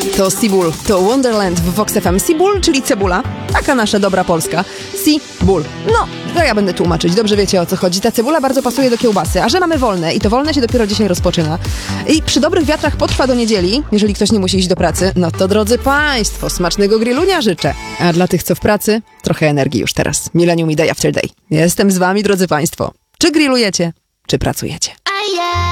To Cibul, to Wonderland w Vox FM. Cibul, czyli cebula, taka nasza dobra polska. Cibul. No, to ja będę tłumaczyć, dobrze wiecie o co chodzi. Ta cebula bardzo pasuje do kiełbasy, a że mamy wolne i to wolne się dopiero dzisiaj rozpoczyna. I przy dobrych wiatrach potrwa do niedzieli, jeżeli ktoś nie musi iść do pracy, no to drodzy państwo, smacznego grillunia życzę. A dla tych, co w pracy, trochę energii już teraz. Millennium i Day After Day. Jestem z wami, drodzy państwo. Czy grillujecie, czy pracujecie?